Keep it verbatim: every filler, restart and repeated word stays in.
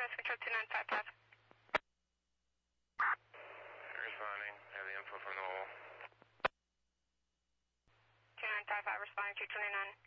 West Control two nine five five. Responding. Have the info from the hole. two nine five five responding to two nine nine.